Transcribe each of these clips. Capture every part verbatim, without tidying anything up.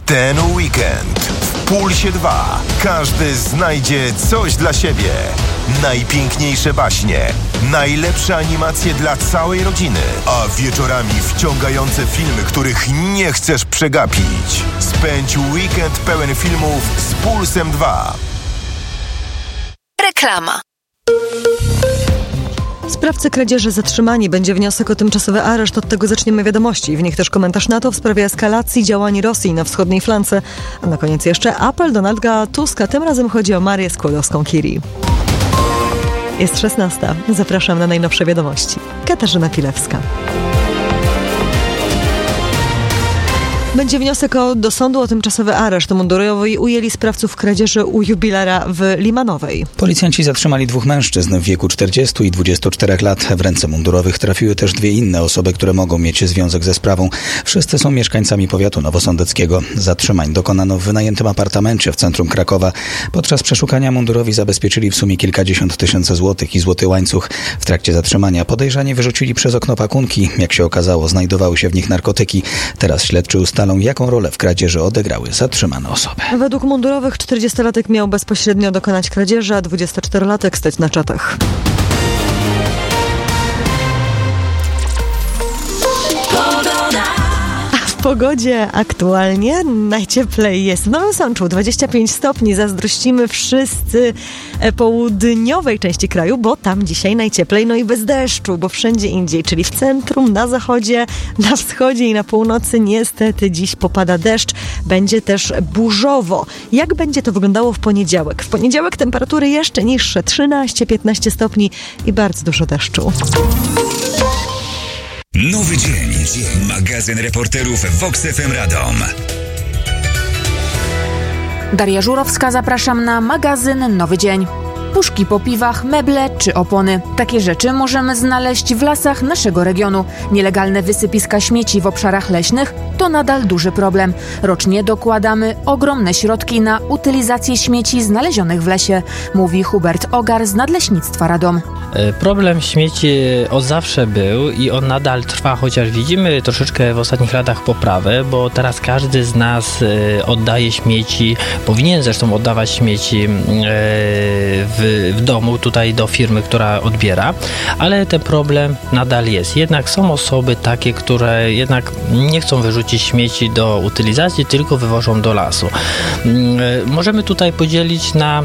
Ten weekend w Pulsie dwa każdy znajdzie coś dla siebie. Najpiękniejsze baśnie, najlepsze animacje dla całej rodziny, a wieczorami wciągające filmy, których nie chcesz przegapić. Spędź weekend pełen filmów z Pulsem dwa. Reklama. Sprawcy kradzieży zatrzymani. Będzie wniosek o tymczasowy areszt. Od tego zaczniemy wiadomości. W nich też komentarz NATO w sprawie eskalacji działań Rosji na wschodniej flance. A na koniec jeszcze apel Donalda Tuska. Tym razem chodzi o Marię Skłodowską-Curie. Jest szesnasta. Zapraszam na najnowsze wiadomości. Katarzyna Pilewska. Będzie wniosek o, do sądu o tymczasowy areszt. Mundurowi ujęli sprawców kradzieży u jubilera w Limanowej. Policjanci zatrzymali dwóch mężczyzn w wieku czterdziestu i dwudziestu czterech lat. W ręce mundurowych trafiły też dwie inne osoby, które mogą mieć związek ze sprawą. Wszyscy są mieszkańcami powiatu nowosądeckiego. Zatrzymań dokonano w wynajętym apartamencie w centrum Krakowa. Podczas przeszukania mundurowi zabezpieczyli w sumie kilkadziesiąt tysięcy złotych i złoty łańcuch. W trakcie zatrzymania podejrzani wyrzucili przez okno pakunki. Jak się okazało, znajdowały się w nich narkotyki. Teraz śledczy ustalą, jaką rolę w kradzieży odegrały zatrzymane osoby. Według mundurowych czterdziestolatek miał bezpośrednio dokonać kradzieży, a dwudziestoczterolatek stać na czatach. W pogodzie aktualnie najcieplej jest w Nowym Sączu, dwadzieścia pięć stopni. Zazdrościmy wszyscy południowej części kraju, bo tam dzisiaj najcieplej, no i bez deszczu, bo wszędzie indziej, czyli w centrum, na zachodzie, na wschodzie i na północy niestety dziś popada deszcz. Będzie też burzowo. Jak będzie to wyglądało w poniedziałek? W poniedziałek temperatury jeszcze niższe, trzynaście piętnaście stopni i bardzo dużo deszczu. Nowy dzień. Magazyn reporterów Vox F M Radom. Daria Żurowska, zapraszam na magazyn Nowy Dzień. Puszki po piwach, meble czy opony. Takie rzeczy możemy znaleźć w lasach naszego regionu. Nielegalne wysypiska śmieci w obszarach leśnych to nadal duży problem. Rocznie dokładamy ogromne środki na utylizację śmieci znalezionych w lesie, mówi Hubert Ogar z Nadleśnictwa Radom. Problem śmieci od zawsze był i on nadal trwa, chociaż widzimy troszeczkę w ostatnich latach poprawę, bo teraz każdy z nas oddaje śmieci, powinien zresztą oddawać śmieci w, w domu, tutaj do firmy, która odbiera, ale ten problem nadal jest. Jednak są osoby takie, które jednak nie chcą wyrzucić śmieci do utylizacji, tylko wywożą do lasu. Możemy tutaj podzielić na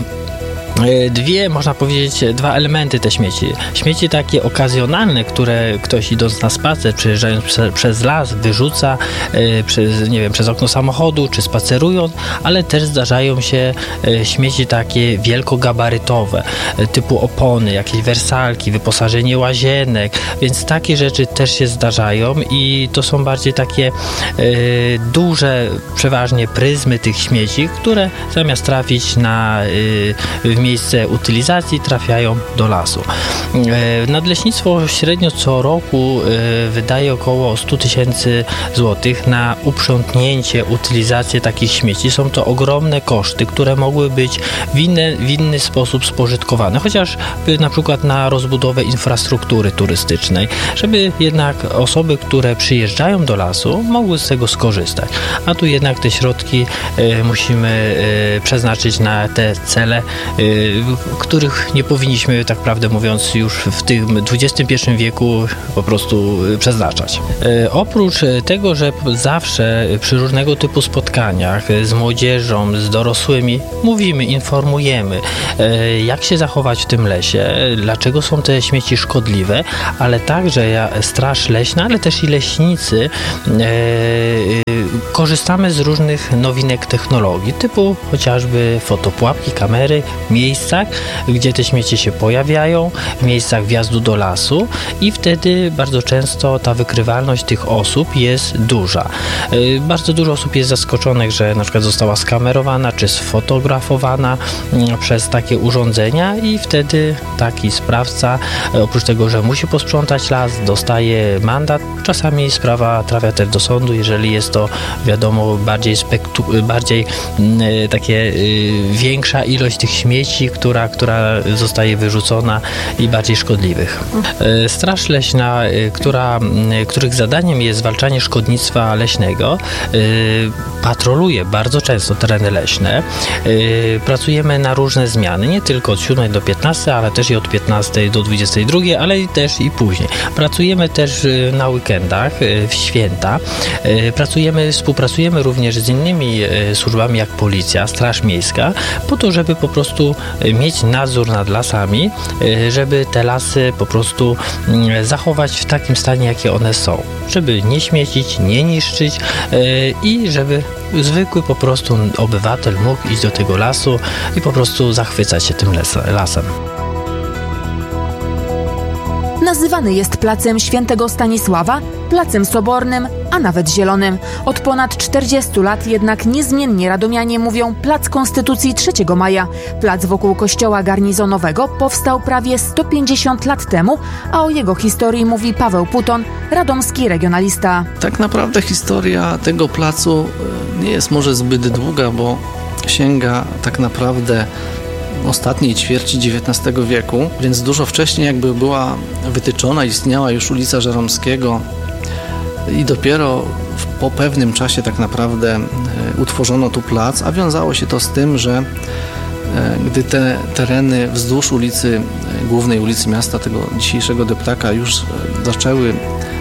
dwie, można powiedzieć, dwa elementy te śmieci. Śmieci takie okazjonalne, które ktoś idąc na spacer, przejeżdżając prze, przez las, wyrzuca e, przez, nie wiem, przez okno samochodu, czy spacerując, ale też zdarzają się e, śmieci takie wielkogabarytowe, e, typu opony, jakieś wersalki, wyposażenie łazienek, więc takie rzeczy też się zdarzają i to są bardziej takie e, duże, przeważnie pryzmy tych śmieci, które zamiast trafić na e, miejsce utylizacji trafiają do lasu. Nadleśnictwo średnio co roku wydaje około sto tysięcy złotych na uprzątnięcie, utylizację takich śmieci. Są to ogromne koszty, które mogły być w inny, w inny sposób spożytkowane, chociażby na przykład na rozbudowę infrastruktury turystycznej, żeby jednak osoby, które przyjeżdżają do lasu, mogły z tego skorzystać. A tu jednak te środki y, musimy y, przeznaczyć na te cele, y, których nie powinniśmy, tak prawdę mówiąc, już w tym dwudziestym pierwszym wieku po prostu przeznaczać. E, oprócz tego, że zawsze przy różnego typu spotkaniach z młodzieżą, z dorosłymi mówimy, informujemy, e, jak się zachować w tym lesie, dlaczego są te śmieci szkodliwe, ale także Straż Leśna, ale też i leśnicy e, korzystamy z różnych nowinek technologii, typu chociażby fotopułapki, kamery, miejscach, gdzie te śmieci się pojawiają, w miejscach wjazdu do lasu i wtedy bardzo często ta wykrywalność tych osób jest duża. Bardzo dużo osób jest zaskoczonych, że na przykład została skamerowana czy sfotografowana przez takie urządzenia i wtedy taki sprawca, oprócz tego, że musi posprzątać las, dostaje mandat. Czasami sprawa trafia też do sądu, jeżeli jest to, wiadomo, bardziej, spektu- bardziej y, takie y, większa ilość tych śmieci, która, która zostaje wyrzucona i bardziej szkodliwych. Y, Straż Leśna, y, która, y, których zadaniem jest zwalczanie szkodnictwa leśnego, y, patroluje bardzo często tereny leśne. Yy, pracujemy na różne zmiany, nie tylko od siódmej do piętnastej, ale też i od piętnastej do dwudziestej drugiej, ale i też i później. Pracujemy też yy, na weekendach, yy, w święta. Yy, pracujemy, współpracujemy również z innymi yy, służbami jak policja, Straż Miejska, po to, żeby po prostu yy, mieć nadzór nad lasami, yy, żeby te lasy po prostu yy, zachować w takim stanie, jakie one są. Żeby nie śmiecić, nie niszczyć yy, i żeby zwykły po prostu obywatel mógł iść do tego lasu i po prostu zachwycać się tym lasem. Nazywany jest placem Świętego Stanisława, placem sobornym, a nawet zielonym. Od ponad czterdziestu lat jednak niezmiennie radomianie mówią Plac Konstytucji trzeciego maja. Plac wokół kościoła garnizonowego powstał prawie sto pięćdziesiąt lat temu, a o jego historii mówi Paweł Puton, radomski regionalista. Tak naprawdę historia tego placu nie jest może zbyt długa, bo sięga tak naprawdę ostatniej ćwierci dziewiętnastego wieku, więc dużo wcześniej jakby była wytyczona, istniała już ulica Żeromskiego i dopiero po pewnym czasie tak naprawdę utworzono tu plac, a wiązało się to z tym, że gdy te tereny wzdłuż ulicy, głównej ulicy miasta, tego dzisiejszego deptaka już zaczęły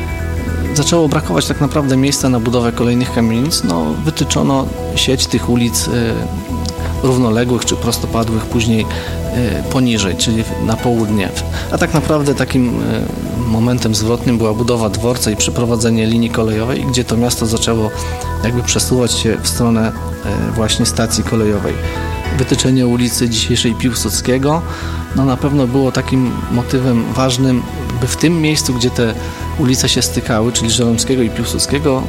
zaczęło brakować tak naprawdę miejsca na budowę kolejnych kamienic, no wytyczono sieć tych ulic równoległych czy prostopadłych później poniżej, czyli na południe. A tak naprawdę takim momentem zwrotnym była budowa dworca i przeprowadzenie linii kolejowej, gdzie to miasto zaczęło jakby przesuwać się w stronę właśnie stacji kolejowej. Wytyczenie ulicy dzisiejszej Piłsudskiego no na pewno było takim motywem ważnym, by w tym miejscu, gdzie te ulice się stykały, czyli Żeromskiego i Piłsudskiego,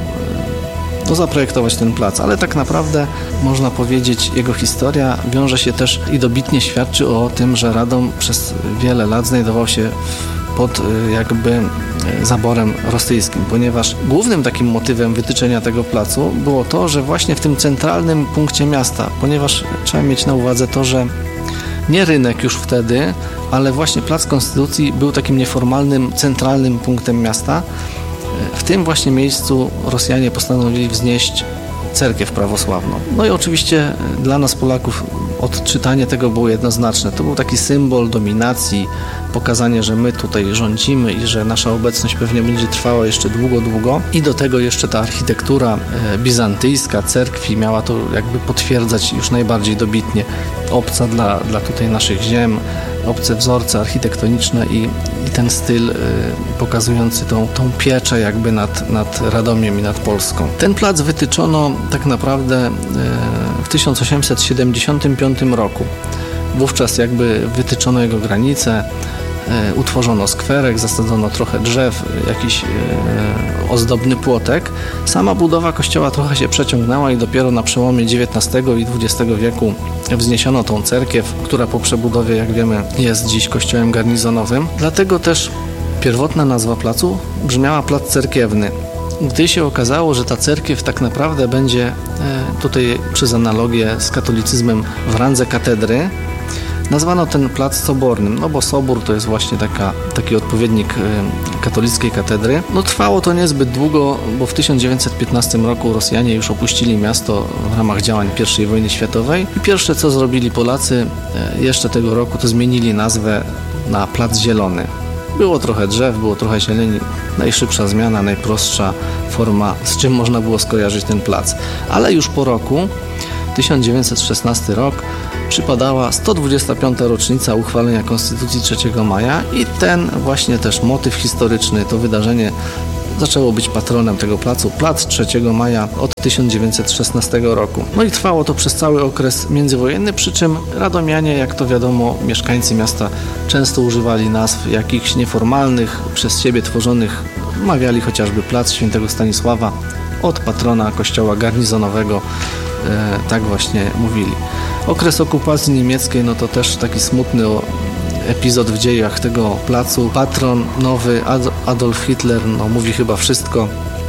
no, zaprojektować ten plac, ale tak naprawdę można powiedzieć, jego historia wiąże się też i dobitnie świadczy o tym, że Radom przez wiele lat znajdował się pod jakby zaborem rosyjskim, ponieważ głównym takim motywem wytyczenia tego placu było to, że właśnie w tym centralnym punkcie miasta, ponieważ trzeba mieć na uwadze to, że nie rynek już wtedy, ale właśnie Plac Konstytucji był takim nieformalnym, centralnym punktem miasta. W tym właśnie miejscu Rosjanie postanowili wznieść cerkiew prawosławną. No i oczywiście dla nas Polaków odczytanie tego było jednoznaczne. To był taki symbol dominacji, pokazanie, że my tutaj rządzimy i że nasza obecność pewnie będzie trwała jeszcze długo, długo. I do tego jeszcze ta architektura bizantyjska cerkwi miała to jakby potwierdzać już najbardziej dobitnie. Obca dla, dla tutaj naszych ziem, obce wzorce architektoniczne i, i ten styl y, pokazujący tą, tą pieczę jakby nad, nad Radomiem i nad Polską. Ten plac wytyczono tak naprawdę y, w tysiąc osiemset siedemdziesiątym piątym roku. Wówczas jakby wytyczono jego granice, y, utworzono skwerek, zasadzono trochę drzew, jakiś y, ozdobny płotek. Sama budowa kościoła trochę się przeciągnęła i dopiero na przełomie dziewiętnastego i dwudziestego wieku wzniesiono tą cerkiew, która po przebudowie, jak wiemy, jest dziś kościołem garnizonowym. Dlatego też pierwotna nazwa placu brzmiała Plac Cerkiewny. Gdy się okazało, że ta cerkiew tak naprawdę będzie tutaj przez analogię z katolicyzmem w randze katedry, nazwano ten plac sobornym, no bo sobór to jest właśnie taka, taki odpowiednik katolickiej katedry. No trwało to niezbyt długo, bo w tysiąc dziewięćset piętnastym roku Rosjanie już opuścili miasto w ramach działań pierwszej wojny światowej i pierwsze co zrobili Polacy jeszcze tego roku to zmienili nazwę na Plac Zielony. Było trochę drzew, było trochę zieleni, najszybsza zmiana, najprostsza forma, z czym można było skojarzyć ten plac. Ale już po roku, tysiąc dziewięćset szesnasty rok, przypadała sto dwudziesta piąta rocznica uchwalenia Konstytucji trzeciego maja i ten właśnie też motyw historyczny, to wydarzenie zaczęło być patronem tego placu, Plac trzeciego maja od tysiąc dziewięćset szesnastego roku. No i trwało to przez cały okres międzywojenny, przy czym radomianie, jak to wiadomo, mieszkańcy miasta często używali nazw jakichś nieformalnych, przez siebie tworzonych, mawiali chociażby Plac Świętego Stanisława od patrona kościoła garnizonowego, e, tak właśnie mówili. Okres okupacji niemieckiej, no to też taki smutny epizod w dziejach tego placu. Patron nowy Adolf Hitler, no mówi chyba wszystko,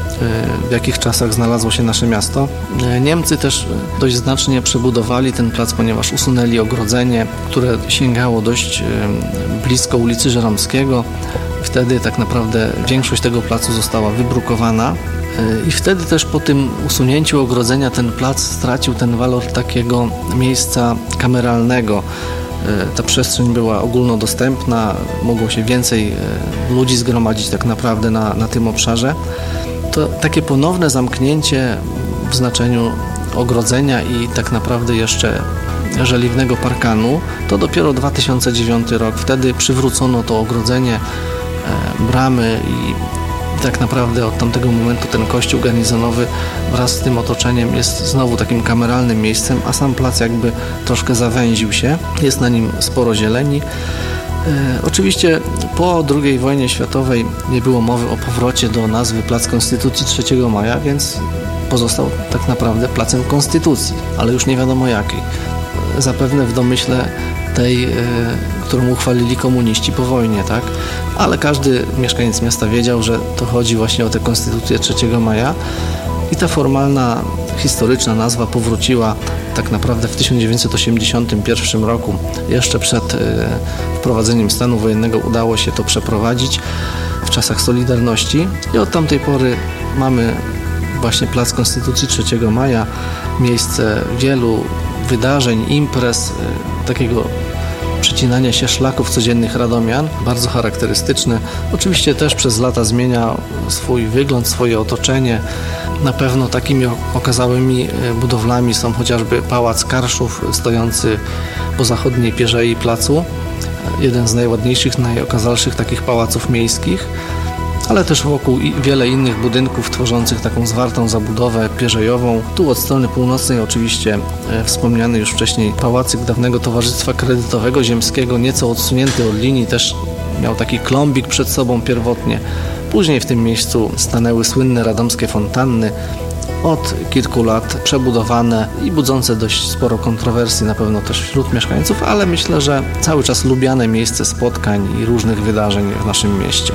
w jakich czasach znalazło się nasze miasto. Niemcy też dość znacznie przebudowali ten plac, ponieważ usunęli ogrodzenie, które sięgało dość blisko ulicy Żeromskiego. Wtedy tak naprawdę większość tego placu została wybrukowana. I wtedy też po tym usunięciu ogrodzenia ten plac stracił ten walor takiego miejsca kameralnego. Ta przestrzeń była ogólnodostępna, mogło się więcej ludzi zgromadzić tak naprawdę na, na tym obszarze. To takie ponowne zamknięcie w znaczeniu ogrodzenia i tak naprawdę jeszcze żeliwnego parkanu to dopiero dwa tysiące dziewiąty rok. Wtedy przywrócono to ogrodzenie, bramy i tak naprawdę od tamtego momentu ten kościół garnizonowy wraz z tym otoczeniem jest znowu takim kameralnym miejscem, a sam plac jakby troszkę zawęził się. Jest na nim sporo zieleni. E, oczywiście po drugiej wojnie światowej nie było mowy o powrocie do nazwy Plac Konstytucji trzeciego maja, więc pozostał tak naprawdę Placem Konstytucji, ale już nie wiadomo jakiej. Zapewne w domyśle tej, e, którą uchwalili komuniści po wojnie, tak? Ale każdy mieszkaniec miasta wiedział, że to chodzi właśnie o tę Konstytucję trzeciego maja i ta formalna, historyczna nazwa powróciła tak naprawdę w tysiąc dziewięćset osiemdziesiątym pierwszym roku. Jeszcze przed e, wprowadzeniem stanu wojennego udało się to przeprowadzić w czasach Solidarności i od tamtej pory mamy właśnie Plac Konstytucji trzeciego maja, miejsce wielu wydarzeń, imprez, e, takiego przecinania się szlaków codziennych radomian, bardzo charakterystyczne. Oczywiście też przez lata zmienia swój wygląd, swoje otoczenie. Na pewno takimi okazałymi budowlami są chociażby Pałac Karszów stojący po zachodniej pierzei placu. Jeden z najładniejszych, najokazalszych takich pałaców miejskich, ale też wokół wiele innych budynków tworzących taką zwartą zabudowę pierzejową. Tu od strony północnej oczywiście e, wspomniany już wcześniej pałacyk dawnego Towarzystwa Kredytowego Ziemskiego, nieco odsunięty od linii, też miał taki klombik przed sobą pierwotnie. Później w tym miejscu stanęły słynne radomskie fontanny, od kilku lat przebudowane i budzące dość sporo kontrowersji na pewno też wśród mieszkańców, ale myślę, że cały czas lubiane miejsce spotkań i różnych wydarzeń w naszym mieście.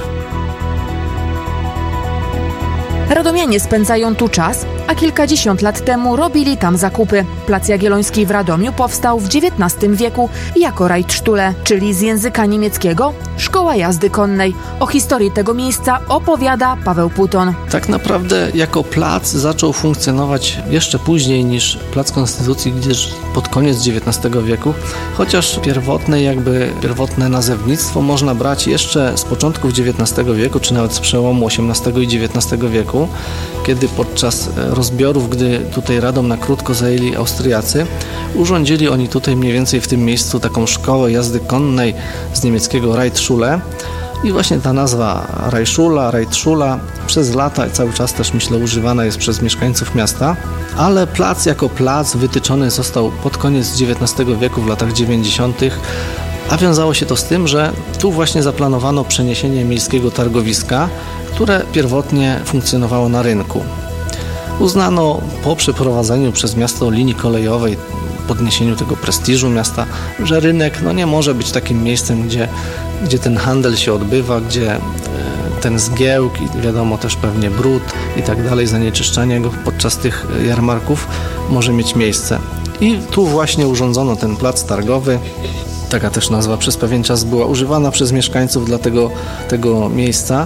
Radomianie spędzają tu czas, a kilkadziesiąt lat temu robili tam zakupy. Plac Jagielloński w Radomiu powstał w dziewiętnastym wieku jako Reitschule, czyli z języka niemieckiego Szkoła Jazdy Konnej. O historii tego miejsca opowiada Paweł Puton. Tak naprawdę jako plac zaczął funkcjonować jeszcze później niż Plac Konstytucji, gdzieś pod koniec dziewiętnastego wieku, chociaż pierwotne jakby pierwotne nazewnictwo można brać jeszcze z początków dziewiętnastego wieku, czy nawet z przełomu osiemnastego i dziewiętnastego wieku, kiedy podczas rozbiorów, gdy tutaj Radom na krótko zajęli Austriacy, urządzili oni tutaj mniej więcej w tym miejscu taką szkołę jazdy konnej z niemieckiego Reitschule i właśnie ta nazwa Reitschula, Reitschula przez lata cały czas też myślę używana jest przez mieszkańców miasta, ale plac jako plac wytyczony został pod koniec dziewiętnastego wieku w latach dziewięćdziesiątych, a wiązało się to z tym, że tu właśnie zaplanowano przeniesienie miejskiego targowiska, które pierwotnie funkcjonowało na rynku. Uznano po przeprowadzeniu przez miasto linii kolejowej, podniesieniu tego prestiżu miasta, że rynek no, nie może być takim miejscem, gdzie, gdzie ten handel się odbywa, gdzie e, ten zgiełk i wiadomo też pewnie brud i tak dalej, zanieczyszczanie go podczas tych jarmarków może mieć miejsce. I tu właśnie urządzono ten plac targowy. Taka też nazwa przez pewien czas była używana przez mieszkańców dla tego, tego miejsca.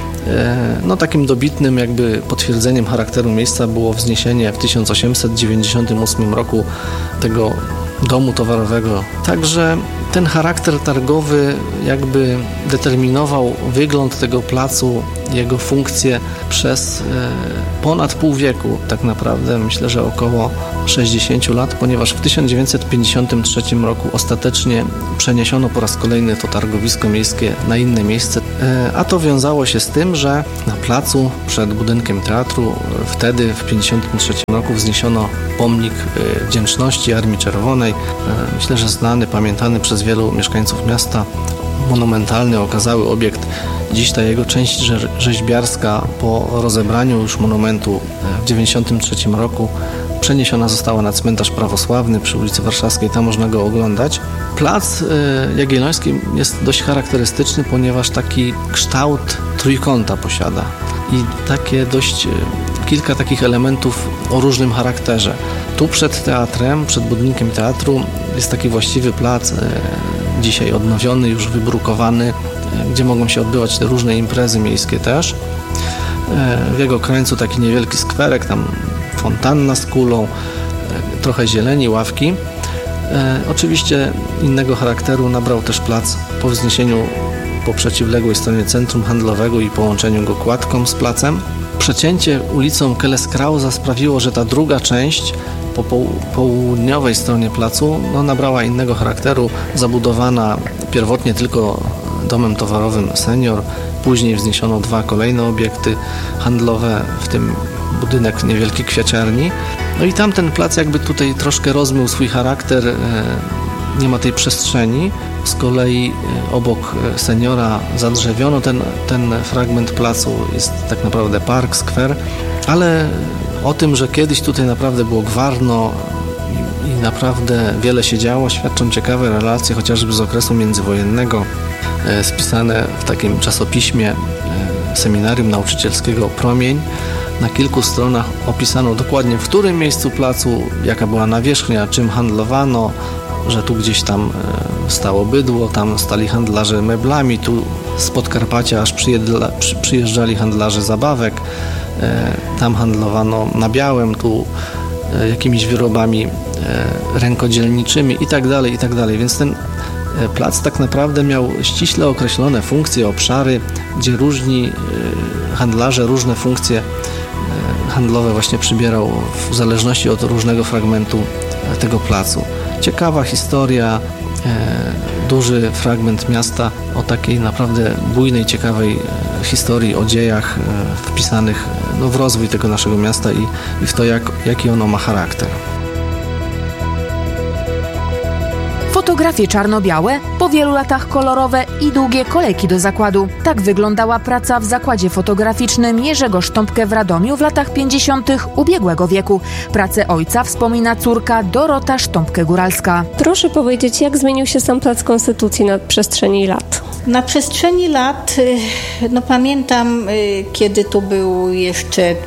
No takim dobitnym jakby potwierdzeniem charakteru miejsca było wzniesienie w tysiąc osiemset dziewięćdziesiątym ósmym roku tego domu towarowego. Także ten charakter targowy jakby determinował wygląd tego placu, jego funkcję przez ponad pół wieku tak naprawdę, myślę, że około sześćdziesiąt lat, ponieważ w tysiąc dziewięćset pięćdziesiątym trzecim roku ostatecznie przeniesiono po raz kolejny to targowisko miejskie na inne miejsce, a to wiązało się z tym, że na placu przed budynkiem teatru wtedy w tysiąc dziewięćset pięćdziesiątym trzecim roku wzniesiono pomnik wdzięczności Armii Czerwonej. Myślę, że znany, pamiętany przez wielu mieszkańców miasta, monumentalny, okazały obiekt. Dziś ta jego część rzeźbiarska po rozebraniu już monumentu w tysiąc dziewięćset dziewięćdziesiątym trzecim roku przeniesiona została na cmentarz prawosławny przy ulicy Warszawskiej, tam można go oglądać. Plac Jagielloński jest dość charakterystyczny, ponieważ taki kształt trójkąta posiada i takie dość kilka takich elementów o różnym charakterze. Tu przed teatrem, przed budynkiem teatru jest taki właściwy plac, dzisiaj odnowiony, już wybrukowany, gdzie mogą się odbywać te różne imprezy miejskie też. W jego krańcu taki niewielki skwerek, tam fontanna z kulą, trochę zieleni, ławki. Oczywiście innego charakteru nabrał też plac po wzniesieniu po przeciwległej stronie centrum handlowego i połączeniu go kładką z placem. Przecięcie ulicą Kelleskrausa sprawiło, że ta druga część po południowej stronie placu no, nabrała innego charakteru, zabudowana pierwotnie tylko domem towarowym Senior, później wzniesiono dwa kolejne obiekty handlowe, w tym budynek niewielkiej kwiaciarni. No i tamten plac jakby tutaj troszkę rozmył swój charakter, nie ma tej przestrzeni. Z kolei obok Seniora zadrzewiono ten, ten fragment placu, jest tak naprawdę park, skwer, ale o tym, że kiedyś tutaj naprawdę było gwarno i, i naprawdę wiele się działo, świadczą ciekawe relacje chociażby z okresu międzywojennego, e, spisane w takim czasopiśmie e, Seminarium Nauczycielskiego Promień. Na kilku stronach opisano dokładnie, w którym miejscu placu, jaka była nawierzchnia, czym handlowano, że tu gdzieś tam stało bydło, tam stali handlarze meblami, tu z Podkarpacia aż przyjedla, przy, przyjeżdżali handlarze zabawek, tam handlowano nabiałem, tu jakimiś wyrobami rękodzielniczymi i tak dalej, i tak dalej. Więc ten plac tak naprawdę miał ściśle określone funkcje, obszary, gdzie różni handlarze różne funkcje handlowe właśnie przybierał w zależności od różnego fragmentu tego placu. Ciekawa historia, e, duży fragment miasta o takiej naprawdę bujnej, ciekawej e, historii, o dziejach e, wpisanych no, w rozwój tego naszego miasta i, i w to, jak, jaki ono ma charakter. Fotografie czarno-białe, po wielu latach kolorowe i długie kolejki do zakładu. Tak wyglądała praca w zakładzie fotograficznym Jerzego Sztąpkę w Radomiu w latach pięćdziesiątych ubiegłego wieku. Pracę ojca wspomina córka Dorota Sztąpkę-Góralska. Proszę powiedzieć, jak zmienił się sam Plac Konstytucji na przestrzeni lat? Na przestrzeni lat, no pamiętam, kiedy tu był jeszcze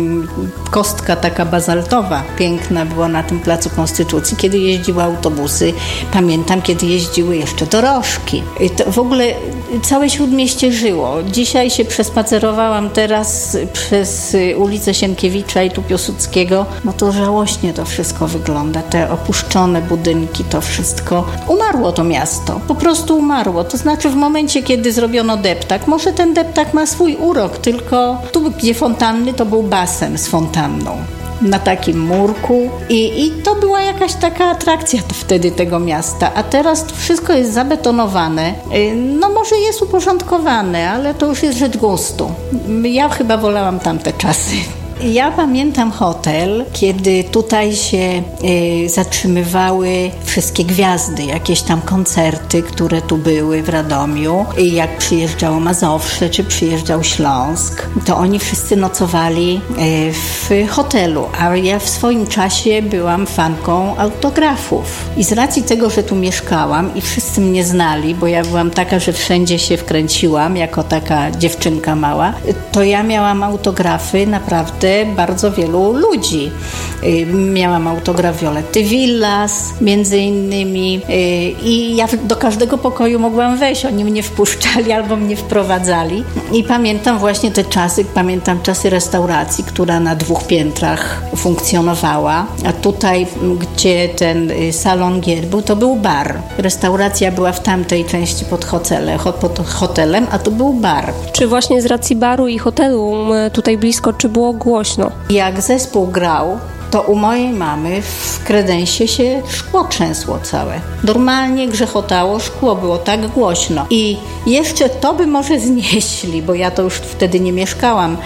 kostka taka bazaltowa, piękna była na tym Placu Konstytucji, kiedy jeździły autobusy. Pamiętam, kiedy jeździły jeszcze dorożki. To w ogóle całe Śródmieście żyło. Dzisiaj się przespacerowałam teraz przez ulicę Sienkiewicza i tu Piłsudskiego. No to żałośnie to wszystko wygląda. Te opuszczone budynki, to wszystko. Umarło to miasto. Po prostu umarło. To znaczy w momencie, kiedy zrobiono deptak, może ten deptak ma swój urok, tylko tu, gdzie fontanny, to był basen z fontanną na takim murku i, i to była jakaś taka atrakcja to wtedy tego miasta, a teraz to wszystko jest zabetonowane, no może jest uporządkowane, ale to już jest rzecz gustu. Ja chyba wolałam tamte czasy. Ja pamiętam hotel, kiedy tutaj się y, zatrzymywały wszystkie gwiazdy, jakieś tam koncerty, które tu były w Radomiu. I jak przyjeżdżało Mazowsze, czy przyjeżdżał Śląsk, to oni wszyscy nocowali y, w hotelu. A ja w swoim czasie byłam fanką autografów. I z racji tego, że tu mieszkałam i wszyscy mnie znali, bo ja byłam taka, że wszędzie się wkręciłam, jako taka dziewczynka mała, to ja miałam autografy naprawdę bardzo wielu ludzi. Miałam autograf Violetty Villas między innymi i ja do każdego pokoju mogłam wejść. Oni mnie wpuszczali albo mnie wprowadzali. I pamiętam właśnie te czasy, pamiętam czasy restauracji, która na dwóch piętrach funkcjonowała, a tutaj, gdzie ten salon gier był, to był bar. Restauracja była w tamtej części pod hotelem, pod hotelem, a to był bar. Czy właśnie z racji baru i hotelu tutaj blisko, czy było głośno? Jak zespół grał, to u mojej mamy w kredensie się szkło trzęsło całe. Normalnie grzechotało szkło, było tak głośno. I jeszcze to by może znieśli, bo ja to już wtedy nie mieszkałam,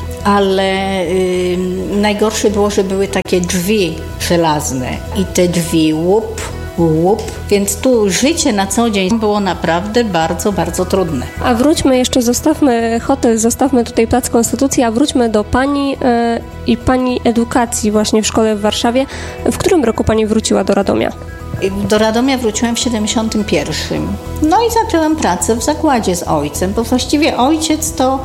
ale yy, najgorsze było, że były takie drzwi żelazne i te drzwi łup, łup, więc tu życie na co dzień było naprawdę bardzo, bardzo trudne. A wróćmy jeszcze, zostawmy hotel, zostawmy tutaj Plac Konstytucji, a wróćmy do Pani yy, i Pani edukacji właśnie w szkole w Warszawie. W którym roku Pani wróciła do Radomia? Do Radomia wróciłam w siedemdziesiątym pierwszym. No i zaczęłam pracę w zakładzie z ojcem, bo właściwie ojciec to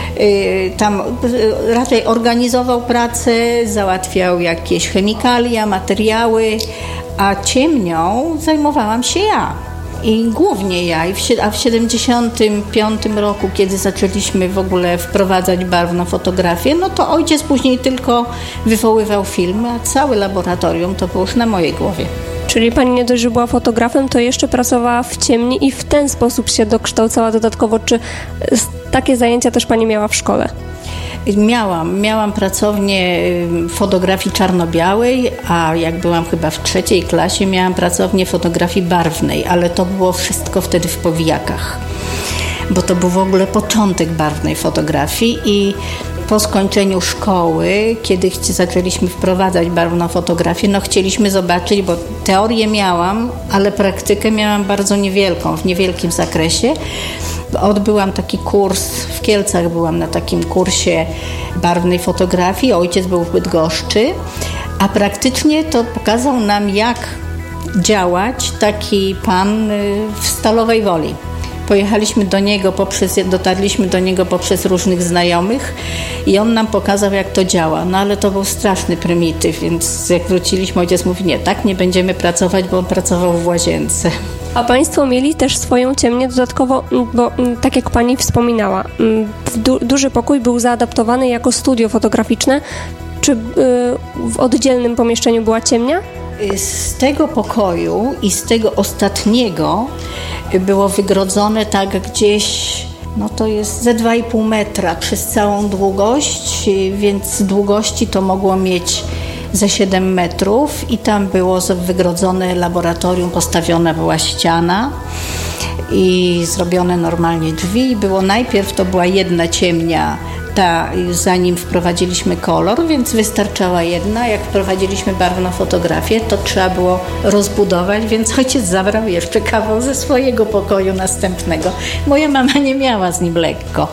y, tam y, raczej organizował pracę, załatwiał jakieś chemikalia, materiały, a ciemnią zajmowałam się ja. I głównie ja. I w, a w siedemdziesiątym piątym roku, kiedy zaczęliśmy w ogóle wprowadzać barwną fotografię, no to ojciec później tylko wywoływał filmy, a całe laboratorium to było już na mojej głowie. Czyli pani nie dość, że była fotografem, to jeszcze pracowała w ciemni i w ten sposób się dokształcała dodatkowo. Czy takie zajęcia też pani miała w szkole? Miałam, miałam pracownię fotografii czarno-białej, a jak byłam chyba w trzeciej klasie, miałam pracownię fotografii barwnej, ale to było wszystko wtedy w powijakach, bo to był w ogóle początek barwnej fotografii i po skończeniu szkoły, kiedy zaczęliśmy wprowadzać barwną fotografię, no chcieliśmy zobaczyć, bo teorię miałam, ale praktykę miałam bardzo niewielką, w niewielkim zakresie. Odbyłam taki kurs, w Kielcach byłam na takim kursie barwnej fotografii, ojciec był w Bydgoszczy, a praktycznie to pokazał nam, jak działać taki pan w Stalowej Woli. Pojechaliśmy do niego poprzez, dotarliśmy do niego poprzez różnych znajomych i on nam pokazał, jak to działa. No ale to był straszny prymityw, więc jak wróciliśmy, ojciec mówi, nie, tak nie będziemy pracować, bo on pracował w łazience. A państwo mieli też swoją ciemnię dodatkowo, bo tak jak pani wspominała, du- duży pokój był zaadaptowany jako studio fotograficzne. Czy yy, w oddzielnym pomieszczeniu była ciemnia? Z tego pokoju i z tego ostatniego było wygrodzone tak gdzieś, no to jest ze dwa i pół metra przez całą długość, więc długości to mogło mieć ze siedem metrów i tam było wygrodzone laboratorium, postawiona była ściana i zrobione normalnie drzwi. Było najpierw, to była jedna ciemnia, ta, zanim wprowadziliśmy kolor, więc wystarczała jedna. Jak wprowadziliśmy barwną fotografię, to trzeba było rozbudować, więc ojciec zabrał jeszcze kawał ze swojego pokoju następnego. Moja mama nie miała z nim lekko.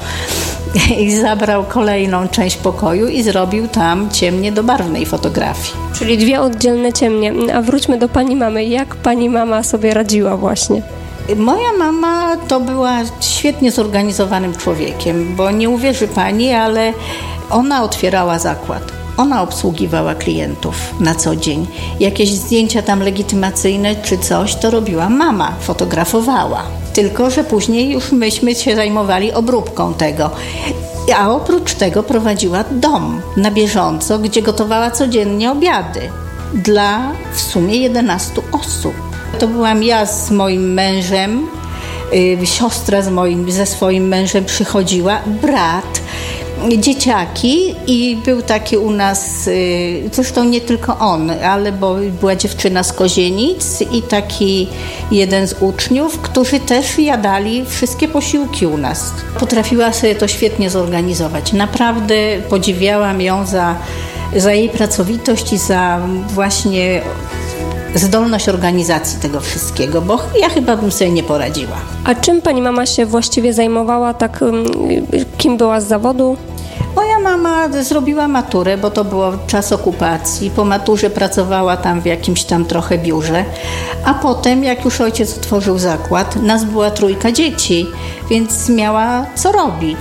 I zabrał kolejną część pokoju i zrobił tam ciemnię do barwnej fotografii. Czyli dwie oddzielne ciemnie. A wróćmy do pani mamy. Jak pani mama sobie radziła właśnie? Moja mama to była świetnie zorganizowanym człowiekiem, bo nie uwierzy pani, ale ona otwierała zakład. Ona obsługiwała klientów na co dzień. Jakieś zdjęcia tam legitymacyjne czy coś, to robiła mama, fotografowała. Tylko że później już myśmy się zajmowali obróbką tego. A oprócz tego prowadziła dom na bieżąco, gdzie gotowała codziennie obiady dla w sumie jedenastu osób. To byłam ja z moim mężem, yy, siostra z moim, ze swoim mężem przychodziła, brat, dzieciaki i był taki u nas, yy, zresztą nie tylko on, ale bo była dziewczyna z Kozienic i taki jeden z uczniów, którzy też jadali wszystkie posiłki u nas. Potrafiła sobie to świetnie zorganizować. Naprawdę podziwiałam ją za, za jej pracowitość i za właśnie zdolność organizacji tego wszystkiego, bo ja chyba bym sobie nie poradziła. A czym pani mama się właściwie zajmowała, tak kim była z zawodu? Moja mama zrobiła maturę, bo to było czas okupacji. Po maturze pracowała tam w jakimś tam trochę biurze, a potem jak już ojciec otworzył zakład, nas była trójka dzieci, więc miała co robić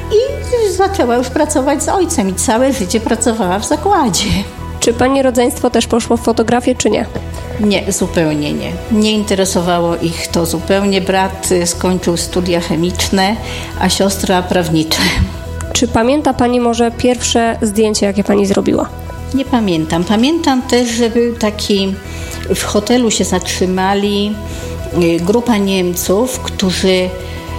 i zaczęła już pracować z ojcem i całe życie pracowała w zakładzie. Czy pani rodzeństwo też poszło w fotografię, czy nie? Nie, zupełnie nie. Nie interesowało ich to zupełnie. Brat skończył studia chemiczne, a siostra prawnicze. Czy pamięta pani może pierwsze zdjęcie, jakie pani zrobiła? Nie pamiętam. Pamiętam też, że był taki, w hotelu się zatrzymali grupa Niemców, którzy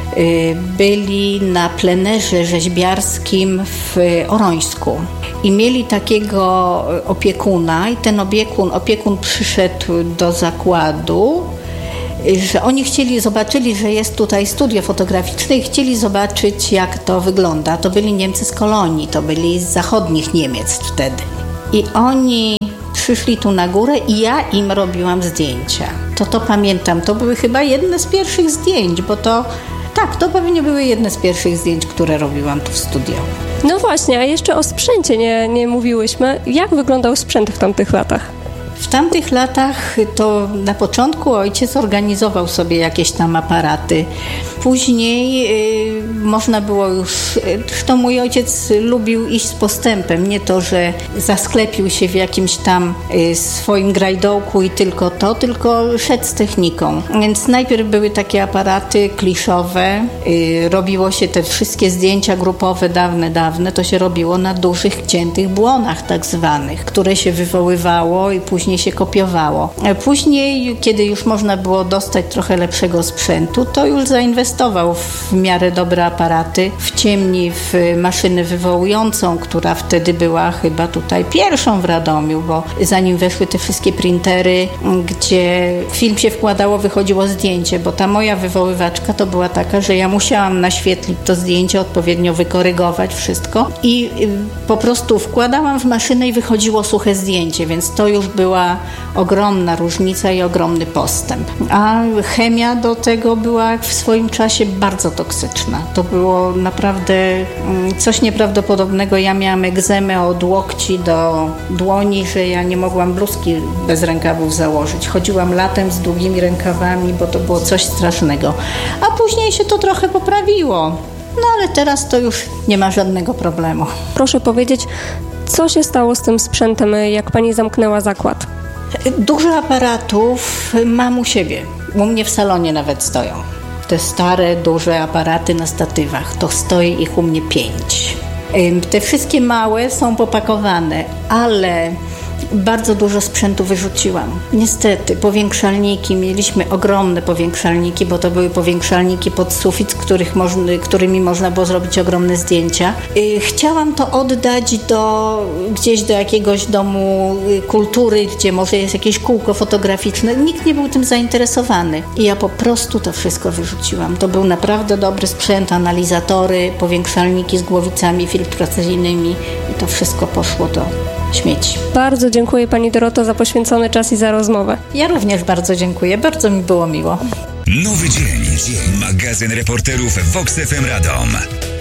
byli na plenerze rzeźbiarskim w Orońsku i mieli takiego opiekuna i ten opiekun, opiekun przyszedł do zakładu, że oni chcieli, zobaczyli, że jest tutaj studio fotograficzne i chcieli zobaczyć, jak to wygląda. To byli Niemcy z kolonii, to byli z zachodnich Niemiec wtedy. I oni przyszli tu na górę i ja im robiłam zdjęcia. To to pamiętam, to były chyba jedne z pierwszych zdjęć, bo to tak, to pewnie były jedne z pierwszych zdjęć, które robiłam tu w studio. No właśnie, a jeszcze o sprzęcie nie, nie mówiłyśmy. Jak wyglądał sprzęt w tamtych latach? W tamtych latach to na początku ojciec organizował sobie jakieś tam aparaty. Później y, można było już, zresztą mój ojciec lubił iść z postępem, nie to, że zasklepił się w jakimś tam y, swoim grajdołku i tylko to, tylko szedł z techniką. Więc najpierw były takie aparaty kliszowe, y, robiło się te wszystkie zdjęcia grupowe dawne, dawne, to się robiło na dużych, ciętych błonach tak zwanych, które się wywoływało i później się kopiowało. Później, kiedy już można było dostać trochę lepszego sprzętu, to już zainwestował w miarę dobre aparaty, w ciemni, w maszynę wywołującą, która wtedy była chyba tutaj pierwszą w Radomiu, bo zanim weszły te wszystkie printery, gdzie film się wkładało, wychodziło zdjęcie, bo ta moja wywoływaczka to była taka, że ja musiałam naświetlić to zdjęcie, odpowiednio wykorygować wszystko i po prostu wkładałam w maszynę i wychodziło suche zdjęcie, więc to już była ogromna różnica i ogromny postęp. A chemia do tego była w swoim czasie bardzo toksyczna. To było naprawdę coś nieprawdopodobnego. Ja miałam egzemę od łokci do dłoni, że ja nie mogłam bluzki bez rękawów założyć. Chodziłam latem z długimi rękawami, bo to było coś strasznego. A później się to trochę poprawiło. No ale teraz to już nie ma żadnego problemu. Proszę powiedzieć, co się stało z tym sprzętem, jak pani zamknęła zakład? Dużo aparatów mam u siebie. U mnie w salonie nawet stoją. Te stare, duże aparaty na statywach. To stoi ich u mnie pięć. Te wszystkie małe są popakowane, ale bardzo dużo sprzętu wyrzuciłam. Niestety, powiększalniki, mieliśmy ogromne powiększalniki, bo to były powiększalniki pod sufit, których można, którymi można było zrobić ogromne zdjęcia. Chciałam to oddać do, gdzieś do jakiegoś domu kultury, gdzie może jest jakieś kółko fotograficzne. Nikt nie był tym zainteresowany. I ja po prostu to wszystko wyrzuciłam. To był naprawdę dobry sprzęt, analizatory, powiększalniki z głowicami filtracyjnymi i to wszystko poszło do śmieci. Bardzo dziękuję pani Doroto za poświęcony czas i za rozmowę. Ja również bardzo dziękuję, bardzo mi było miło. Nowy dzień, dzień. Magazyn reporterów Vox F M Radom.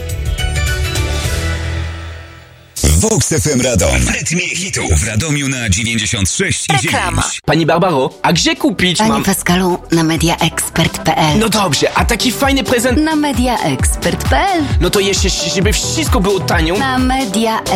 Vox F M Radom. W rytmie hitów w Radomiu na dziewięćdziesiąt sześć i dziewięć. Pani Barbaro, a gdzie kupić Panie mam... Pascalu, na mediaexpert kropka p l. No dobrze, a taki fajny prezent... Na mediaexpert kropka p l. No to jeszcze, żeby wszystko było tanio. Na media